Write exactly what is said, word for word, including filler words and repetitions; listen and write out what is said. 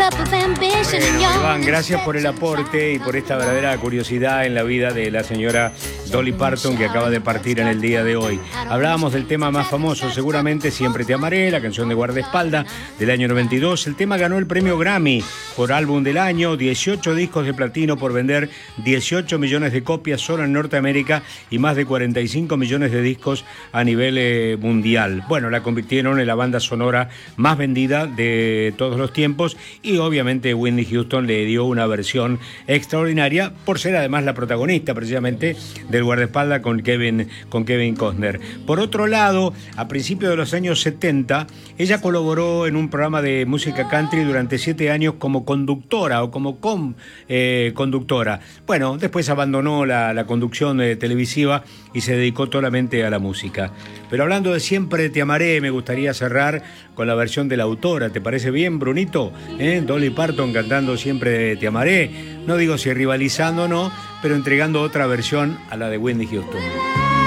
Bueno, Iván, gracias por el aporte y por esta verdadera curiosidad en la vida de la señora Dolly Parton, que acaba de partir en el día de hoy. Hablábamos del tema más famoso, seguramente Siempre te amaré, la canción de guardaespaldas del año noventa y dos. El tema ganó el premio Grammy por álbum del año, dieciocho discos de platino por vender dieciocho millones de copias solo en Norteamérica y más de cuarenta y cinco millones de discos a nivel eh, mundial. Bueno, la convirtieron en la banda sonora más vendida de todos los tiempos y obviamente Whitney Houston le dio una versión extraordinaria por ser además la protagonista precisamente del guardaespaldas con Kevin, con Kevin Costner. Por otro lado, a principios de los años setenta, ella colaboró en un programa de música country durante siete años como conductora o como com, eh, conductora. Bueno, después abandonó la, la conducción eh, televisiva y se dedicó solamente a la música. Pero hablando de Siempre te amaré, me gustaría cerrar con la versión de la autora. ¿Te parece bien, Brunito? ¿Eh? Dolly Parton cantando Siempre te amaré. No digo si rivalizando o no, pero entregando otra versión a la de Whitney Houston.